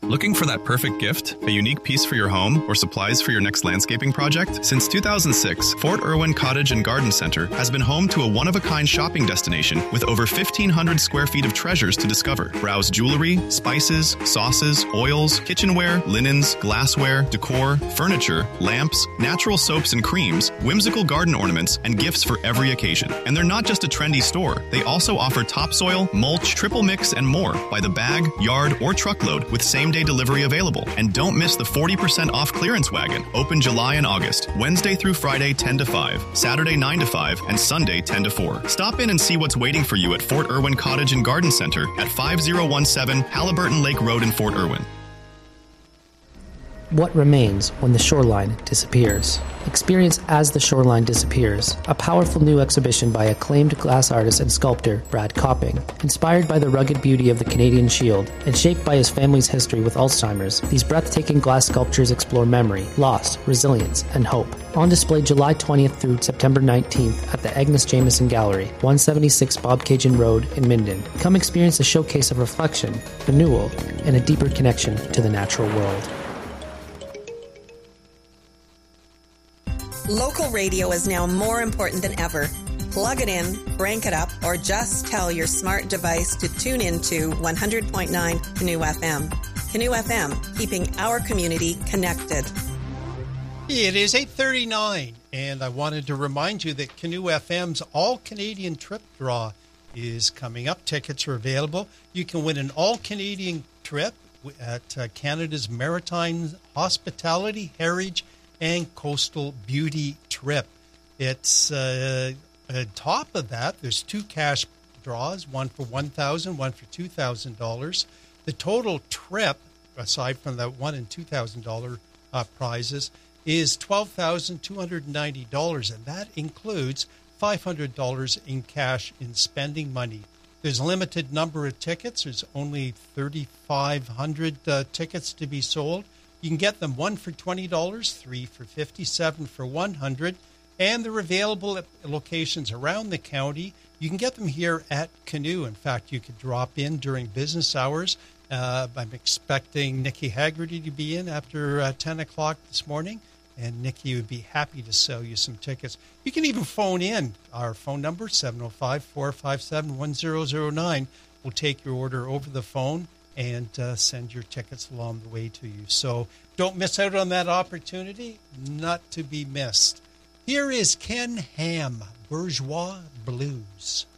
Looking for that perfect gift, a unique piece for your home, or supplies for your next landscaping project? Since 2006, Fort Irwin Cottage and Garden Center has been home to a one-of-a-kind shopping destination with over 1,500 square feet of treasures to discover. Browse jewelry, spices, sauces, oils, kitchenware, linens, glassware, decor, furniture, lamps, natural soaps and creams, whimsical garden ornaments, and gifts for every occasion. And they're not just a trendy store. They also offer topsoil, mulch, triple mix, and more by the bag, yard, or truckload with same-day delivery available. And don't miss the 40% off clearance wagon, open July and August, Wednesday through Friday 10 to 5, Saturday 9 to 5, and Sunday 10 to 4. Stop in and see what's waiting for you at Fort Irwin Cottage and Garden Center at 5017 Halliburton Lake Road in Fort Irwin. What remains when the shoreline disappears? Experience As the Shoreline Disappears, a powerful new exhibition by acclaimed glass artist and sculptor Brad Copping. Inspired by the rugged beauty of the Canadian Shield and shaped by his family's history with Alzheimer's, these breathtaking glass sculptures explore memory, loss, resilience, and hope. On display July 20th through September 19th at the Agnes Jameson Gallery, 176 Bobcaygeon Road in Minden. Come experience a showcase of reflection, renewal, and a deeper connection to the natural world. Local radio is now more important than ever. Plug it in, crank it up, or just tell your smart device to tune into 100.9 Canoe FM. Canoe FM, keeping our community connected. It is 8:39, and I wanted to remind you that Canoe FM's All-Canadian Trip Draw is coming up. Tickets are available. You can win an all-Canadian trip at Canada's Maritime Hospitality, Heritage, and Coastal Beauty Trip. It's on top of that, there's two cash draws, one for $1,000, one for $2,000. The total trip, aside from that $1,000 and $2,000 prizes, is $12,290, and that includes $500 in cash in spending money. There's a limited number of tickets. There's only 3,500 tickets to be sold. You can get them one for $20, three for $50, seven for $100, and they're available at locations around the county. You can get them here at Canoe. In fact, you could drop in during business hours. I'm expecting Nikki Haggerty to be in after 10 o'clock this morning, and Nikki would be happy to sell you some tickets. You can even phone in. Our phone number, 705-457-1009. We'll take your order over the phone and send your tickets along the way to you. So don't miss out on that opportunity, not to be missed. Here is Ken Ham, Bourgeois Blues.